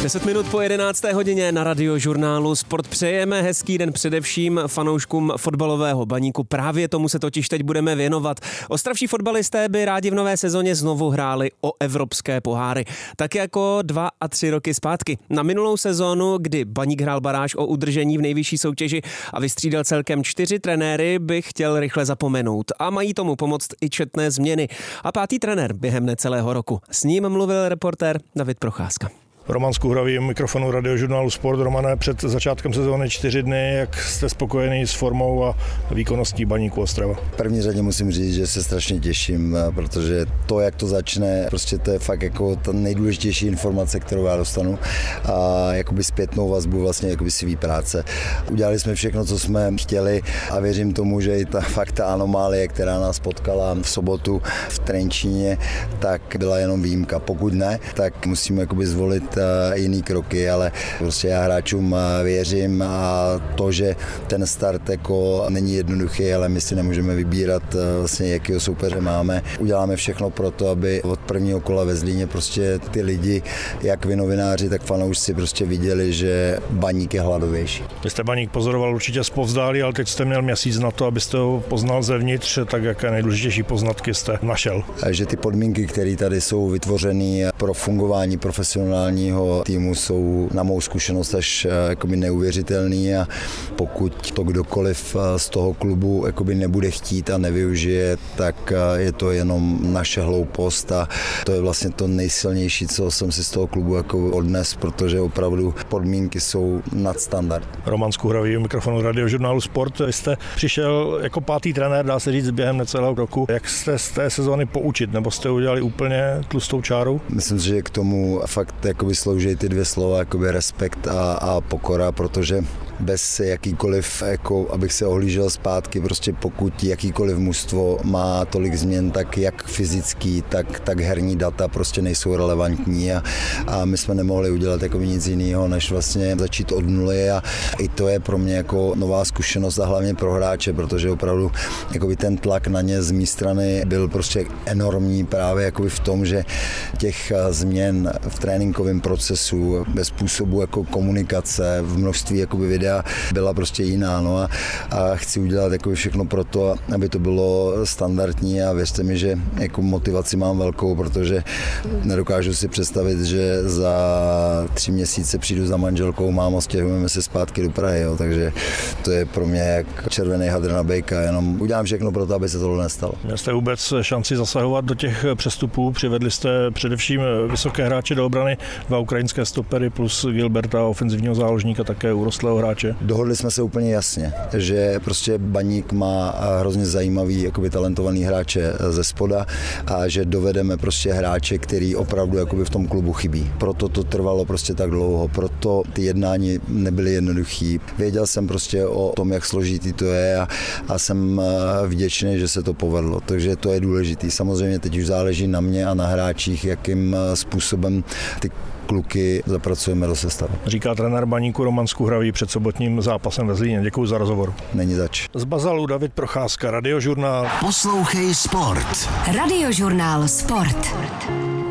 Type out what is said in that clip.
10 minut po 11. hodině na Radiožurnálu Sport přejeme hezký den především fanouškům fotbalového Baníku. Právě tomu se totiž teď budeme věnovat. Ostravští fotbalisté by rádi v nové sezóně znovu hráli o evropské poháry. Tak jako 2 a 3 roky zpátky. Na minulou sezónu, kdy Baník hrál baráž o udržení v nejvyšší soutěži a vystřídal celkem 4 trenéry, by chtěl rychle zapomenout. A mají tomu pomoct i četné změny. A 5. trenér během necelého roku. S ním mluvil reportér David Procházka. Roman Skuhravý, mikrofonu Radiožurnálu Sport. Romane, před začátkem sezóny 4 dny, jak jste spokojený s formou a výkonností Baníku Ostrava? V první řadě musím říct, že se strašně těším, protože to, jak to začne, prostě to je fakt jako ta nejdůležitější informace, kterou já dostanu, a jakoby zpětnou vazbu vlastně jakoby CV práce. Udělali jsme všechno, co jsme chtěli, a věřím tomu, že i ta anomálie, která nás potkala v sobotu v Trenčíně, tak byla jenom výjimka. Pokud ne, tak musíme jakoby zvolit jiný kroky, ale prostě já hráčům věřím, a to, že ten start jako není jednoduchý, ale my si nemůžeme vybírat vlastně, jakýho soupeře máme. Uděláme všechno pro to, aby od prvního kola ve Zlíně prostě ty lidi, jak vy novináři, tak fanoušci prostě viděli, že Baník je hladovější. Vy jste Baník pozoroval určitě zpovzdálí, ale teď jste měl měsíc na to, abyste ho poznal zevnitř, tak jaké nejdůležitější poznatky jste našel? Že ty podmínky, které tady jsou vytvořeny pro fungování profesionálního týmu, jsou na mou zkušenost až jakoby neuvěřitelný, a pokud to kdokoliv z toho klubu jakoby nebude chtít a nevyužije, tak je to jenom naše hloupost, a to je vlastně to nejsilnější, co jsem si z toho klubu jako odnes, protože opravdu podmínky jsou nadstandard. Roman Skuhravý, mikrofonu Radiožurnálu Sport. Vy jste přišel jako 5. trenér, dá se říct, během necelého roku. Jak jste z té sezóny poučit, nebo jste udělali úplně tlustou čáru? Myslím si, že k tomu fakt jakoby slouží ty 2 slova, jakoby respekt a pokora, protože bez jakýkoliv, jako abych se ohlížel zpátky, prostě pokud jakýkoliv mužstvo má tolik změn, tak jak fyzický, tak herní data prostě nejsou relevantní, a my jsme nemohli udělat jako nic jiného, než vlastně začít od nuly, a i to je pro mě jako nová zkušenost a hlavně pro hráče, protože opravdu jakoby ten tlak na ně z mé strany byl prostě enormní právě jakoby v tom, že těch změn v tréninkovém procesu, bez způsobu jako komunikace, v množství jakoby videa byla prostě jiná, no, a chci udělat jako všechno pro to, aby to bylo standardní, a věřte mi, že jako motivaci mám velkou, protože nedokážu si představit, že za 3 měsíce přijdu za manželkou, mámo, stěhujeme se zpátky do Prahy, jo, takže to je pro mě jak červený hadr na bejka, jenom udělám všechno pro to, aby se tohle nestalo. Měl jste vůbec šanci zasahovat do těch přestupů? Přivedli jste především vysoké hráče do obrany, 2 ukrajinské stopery plus Gilberta, ofenzivního záložníka, také urostlého hráče. Dohodli jsme se úplně jasně, že prostě Baník má hrozně zajímavý, jakoby talentovaný hráče ze spoda, a že dovedeme prostě hráče, který opravdu jakoby v tom klubu chybí. Proto to trvalo prostě tak dlouho, proto ty jednání nebyly jednoduchý. Věděl jsem prostě o tom, jak složitý to je, a jsem vděčný, že se to povedlo. Takže to je důležitý. Samozřejmě teď už záleží na mě a na hráčích, jakým způsobem ty kluky zapracujeme do sestavy. Říká trenér Baníku Roman Skuhravý před sobotním zápasem ve Zlíně. Děkuji za rozhovor. Není zač. Z Bazalu David Procházka, Radiožurnál. Poslouchej Sport. Radiožurnál Sport.